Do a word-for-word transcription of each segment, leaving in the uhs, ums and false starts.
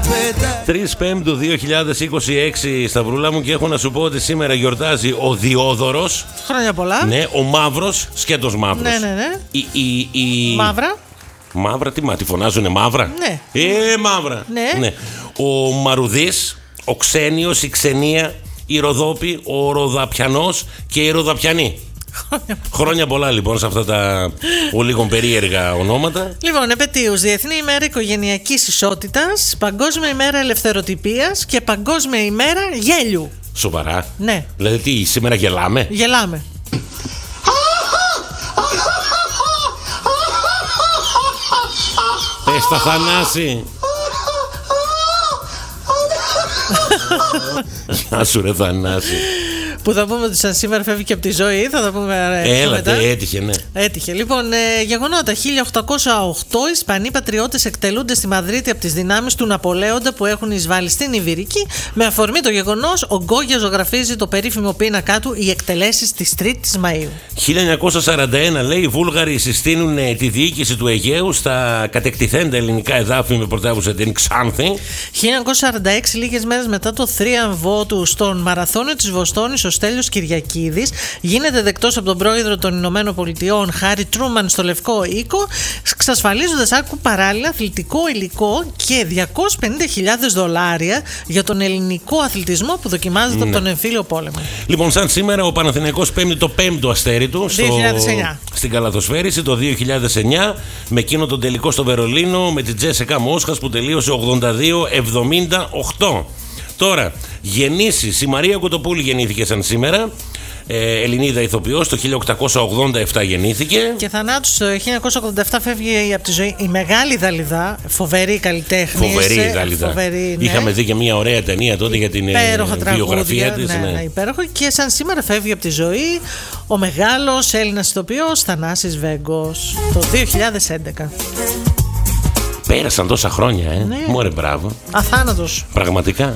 τρεις Πέμπτου δύο χιλιάδες είκοσι έξι, Σταυρούλα μου, και έχω να σου πω ότι σήμερα γιορτάζει ο Διόδωρος. Χρόνια πολλά. Ναι, ο Μαύρος, σκέτος Μαύρος. Ναι, ναι, ναι. Η, η, η... Μαύρα. Μαύρα, τι μα, τη φωνάζουνε Μαύρα. Ναι. Ε, Μαύρα. Ναι. Ναι. Ο Μαρουδής, ο Ξένιος, η Ξενία, η Ροδόπη, ο Ροδαπιανός και η Ροδαπιανή. Χρόνια πολλά λοιπόν σε αυτά τα ο λίγο περίεργα ονόματα. Λοιπόν, επετείους: Διεθνή ημέρα οικογενειακής ισότητας, Παγκόσμια ημέρα ελευθεροτυπίας και Παγκόσμια ημέρα γέλιου. Σοβαρά? Ναι. Δηλαδή τι, σήμερα γελάμε? Γελάμε. Πες τα Θανάση. Γεια σου ρε Θανάση. Που θα πούμε ότι σαν σήμερα φεύγει και από τη ζωή. Θα τα πούμε Έλα, μετά. έτυχε, ναι. Έτυχε. Λοιπόν, ε, γεγονότα. χίλια οκτακόσια οκτώ Ισπανοί πατριώτες εκτελούνται στη Μαδρίτη από τις δυνάμεις του Ναπολέοντα που έχουν εισβάλει στην Ιβηρική. Με αφορμή το γεγονός, ο Γκόγια ζωγραφίζει το περίφημο πίνακά του «Οι εκτελέσεις της τρίτης Μαΐου». χίλια εννιακόσια σαράντα ένα, λέει, οι Βούλγαροι συστήνουν τη διοίκηση του Αιγαίου στα κατεκτηθέντα ελληνικά εδάφη με πρωτεύουσα την Ξάνθη. χίλια εννιακόσια σαράντα έξι, λίγες μέρες μετά το θρίαμβό του στον μαραθώνιο της Βοστόνης, ο Στέλιος Κυριακίδης γίνεται δεκτός από τον πρόεδρο των Ηνωμένων Πολιτειών Χάρι Τρούμαν στο Λευκό Οίκο, εξασφαλίζοντας άκου παράλληλα αθλητικό υλικό και διακόσιες πενήντα χιλιάδες δολάρια για τον ελληνικό αθλητισμό που δοκιμάζεται ναι. από τον εμφύλιο πόλεμο. Λοιπόν, σαν σήμερα ο Παναθηναϊκός πέμπει το πέμπτο αστέρι του στο... δύο χιλιάδες εννιά. Στην καλαθοσφαίριση το δύο χιλιάδες εννιά, με εκείνο τον τελικό στο Βερολίνο με την Τζέσικα Μόσχας που τελείωσε ογδόντα δύο εβδομήντα οκτώ. Τώρα, γεννήσεις. Η Μαρία Κοτοπούλη γεννήθηκε σαν σήμερα. Ε, Ελληνίδα ηθοποιός, το χίλια οκτακόσια ογδόντα επτά γεννήθηκε. Και θανάτους το χίλια εννιακόσια ογδόντα επτά φεύγει από τη ζωή η μεγάλη Δαλιδά, φοβερή καλλιτέχνη. Φοβερή Δαλιδά. Φοβερή, ναι. Είχαμε δει και μια ωραία ταινία τότε για την υπέροχα βιογραφία τραγούδια, της. Ναι, ναι, υπέροχο. Και σαν σήμερα φεύγει από τη ζωή ο μεγάλος Έλληνας ηθοποιός Θανάσης Βέγκος το δύο χιλιάδες έντεκα. Πέρασαν τόσα χρόνια, ε. Ναι. Μωρέ, μπράβο. Αθάνατος. Πραγματικά.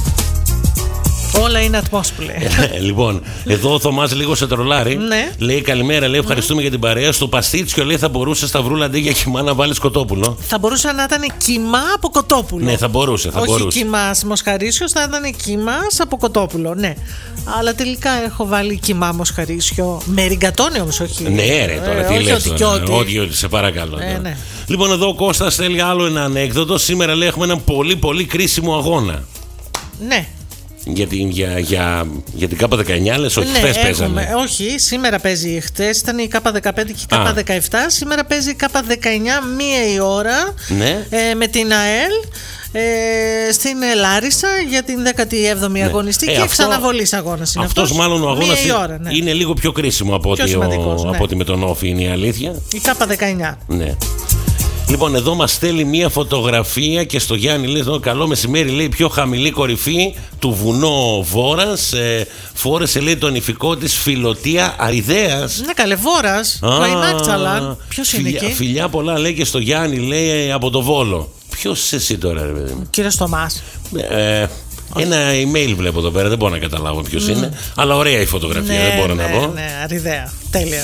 Όλα είναι ατμός που λέει. Λοιπόν, εδώ ο Θωμάς λίγο σε τρολάρει. Ναι. Λέει καλημέρα, λέει ευχαριστούμε mm. για την παρέα. Στο παστίτσιο, λέει, θα μπορούσε Σταυρούλα αντί για κοιμά να βάλει κοτόπουλο. Θα μπορούσε να ήταν κοιμά από κοτόπουλο. Ναι, θα μπορούσε. Θα Όχι μπορούσε. κοιμά μοσχαρίσιο, θα ήταν κοιμά από κοτόπουλο. Ναι. Αλλά τελικά έχω βάλει κοιμά μοσχαρίσιο. Με ριγκατόνι όμως, όχι. Ναι, ρε, τώρα ε, τι λες. Ό,τι ό,τι, σε παρακαλώ. Ε, ναι. Λοιπόν, εδώ ο Κώστας θέλει άλλο ένα ανέκδοτο. Σήμερα, λέει, έχουμε έναν πολύ πολύ κρίσιμο αγώνα. Ναι. Για την, για, για, για την Κάπα δεκαεννιά, λες, όχι, ναι, χθες παίζανε. Όχι, σήμερα παίζει. Χθες ήταν η Κάπα δεκαπέντε και η Κάπα δεκαεπτά. Σήμερα παίζει η Κάπα δεκαεννιά, μία η ώρα. Ναι. Ε, με την ΑΕΛ. Ε, στην Λάρισα για την δέκατη έβδομη ναι. αγωνιστική ε, ξαναβολής αγώνας είναι αυτός. Αυτός μάλλον ο αγώνας είναι, ώρα, ναι. είναι λίγο πιο κρίσιμο από ότι ναι. με τον Όφη, είναι η αλήθεια. Η Κάπα δεκαεννιά. Ναι. Λοιπόν, εδώ μας στέλνει μία φωτογραφία και στο Γιάννη λέει: καλό μεσημέρι, λέει, πιο χαμηλή κορυφή του βουνό Βόρας. Ε, φόρεσε, λέει, τον ηφικό της Φιλωτία Αριδέας. Ναι, καλέ, Βόρας. Κλαϊμάκτσαλαν. Ποιος είναι εκεί? Φιλιά πολλά, λέει, και στο Γιάννη, λέει, από το Βόλο. Ποιος είσαι εσύ τώρα, ρε παιδί μου? Κύριος Θωμάς. Ε, ένα email βλέπω εδώ πέρα, δεν μπορώ να καταλάβω ποιος mm. είναι. Αλλά ωραία η φωτογραφία, ναι, δεν μπορώ ναι, να πω. Ναι, Αριδέα. Τέλεια.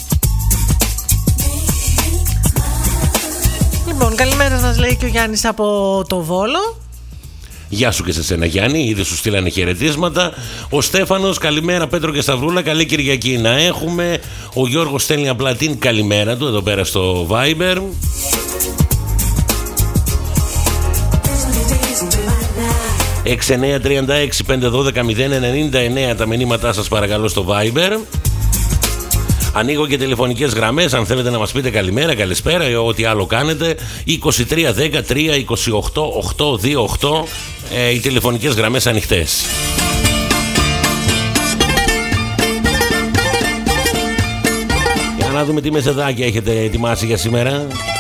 Λοιπόν, καλημέρα σας, λέει και ο Γιάννης από το Βόλο. Γεια σου και σε σένα, Γιάννη, ήδη σου στείλανε χαιρετίσματα. Ο Στέφανος, καλημέρα Πέτρο και Σταυρούλα, καλή Κυριακή να έχουμε. Ο Γιώργος στέλνει απλά την καλημέρα του εδώ πέρα στο Viber. έξι εννιά τρία έξι πέντε ένα δύο μηδέν εννιά εννιά τα μηνύματά σας παρακαλώ στο Viber. Ανοίγω και τηλεφωνικές γραμμές αν θέλετε να μας πείτε καλημέρα, καλησπέρα ή ό,τι άλλο κάνετε. είκοσι τρία δέκα τρία είκοσι οκτώ οκτώ δύο οκτώ ε, οι τηλεφωνικές γραμμές ανοιχτές. Για να δούμε τι μεσεδάκια έχετε ετοιμάσει για σήμερα.